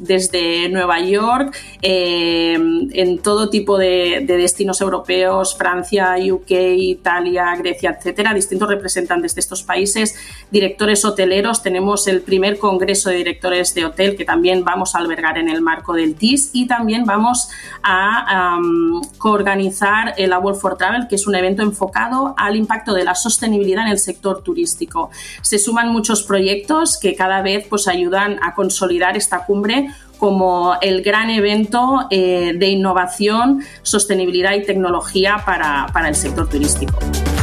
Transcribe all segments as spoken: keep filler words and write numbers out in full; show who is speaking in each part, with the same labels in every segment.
Speaker 1: desde Nueva York, eh, en todo tipo de, de destinos europeos, Francia, U K, Italia, Grecia, etcétera, distintos representantes de estos países, directores hoteleros. Tenemos el primer congreso de directores de hotel que también vamos a albergar en el marco del T I S, y también vamos a um, coorganizar el A World for Travel, que es un evento enfocado al impacto de la sostenibilidad en el sector turístico. Se suman muchos proyectos que cada vez pues, ayudan a consolidar esta cumbre como el gran evento eh, de innovación, sostenibilidad y tecnología para, para el sector turístico.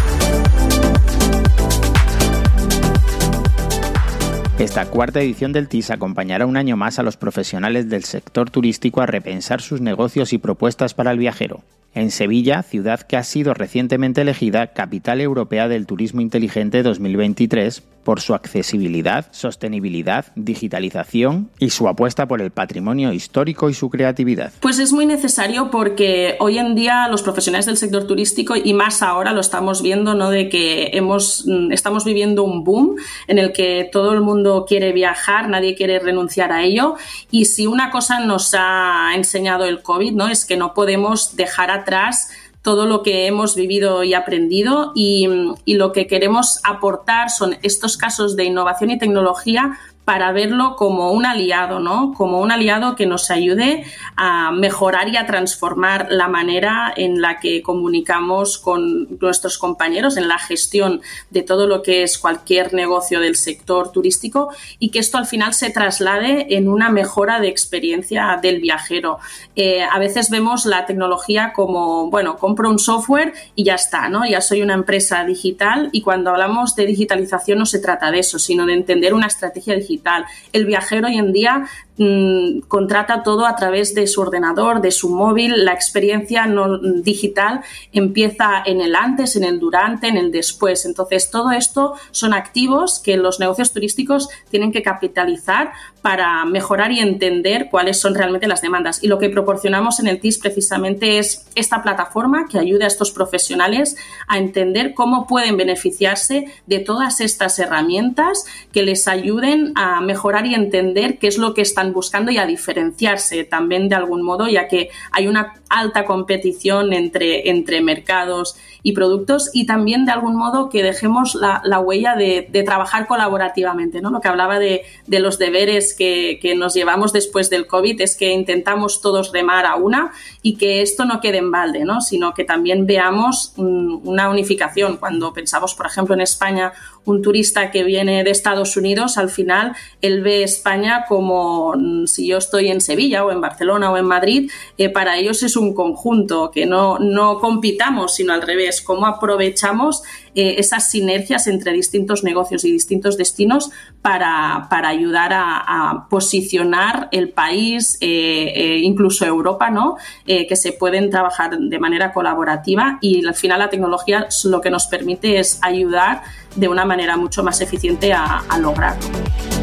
Speaker 2: Esta cuarta edición del T I S acompañará un año más a los profesionales del sector turístico a repensar sus negocios y propuestas para el viajero. En Sevilla, ciudad que ha sido recientemente elegida Capital Europea del Turismo Inteligente dos mil veintitrés por su accesibilidad, sostenibilidad, digitalización y su apuesta por el patrimonio histórico y su creatividad.
Speaker 1: Pues es muy necesario porque hoy en día los profesionales del sector turístico, y más ahora lo estamos viendo, ¿no? De que hemos, estamos viviendo un boom en el que todo el mundo quiere viajar, nadie quiere renunciar a ello, y si una cosa nos ha enseñado el COVID, ¿no? Es que no podemos dejar atrás todo lo que hemos vivido y aprendido, y, y lo que queremos aportar son estos casos de innovación y tecnología para verlo como un aliado, ¿no? Como un aliado que nos ayude a mejorar y a transformar la manera en la que comunicamos con nuestros compañeros en la gestión de todo lo que es cualquier negocio del sector turístico, y que esto al final se traslade en una mejora de experiencia del viajero. Eh, a veces vemos la tecnología como, bueno, compro un software y ya está, ¿no? Ya soy una empresa digital, y cuando hablamos de digitalización no se trata de eso, sino de entender una estrategia digital. El viajero hoy en día mmm, contrata todo a través de su ordenador, de su móvil. La experiencia no digital empieza en el antes, en el durante, en el después. Entonces, todo esto son activos que los negocios turísticos tienen que capitalizar para mejorar y entender cuáles son realmente las demandas. Y lo que proporcionamos en el T I S precisamente es esta plataforma que ayuda a estos profesionales a entender cómo pueden beneficiarse de todas estas herramientas que les ayuden a mejorar y entender qué es lo que están buscando, y a diferenciarse también de algún modo, ya que hay una alta competición entre, entre mercados y productos, y también de algún modo que dejemos la, la huella de, de trabajar colaborativamente, ¿no? Lo que hablaba de, de los deberes que, que nos llevamos después del COVID es que intentamos todos remar a una, y que esto no quede en balde, ¿no? Sino que también veamos un, una unificación. Cuando pensamos, por ejemplo, en España, un turista que viene de Estados Unidos, al final él ve España como si yo estoy en Sevilla o en Barcelona o en Madrid, eh, para ellos es un conjunto, que no, no compitamos, sino al revés, cómo aprovechamos eh, esas sinergias entre distintos negocios y distintos destinos para, para ayudar a, a posicionar el país, eh, eh, incluso Europa, ¿no? Eh, que se pueden trabajar de manera colaborativa, y al final la tecnología lo que nos permite es ayudar de una manera mucho más eficiente a, a lograrlo.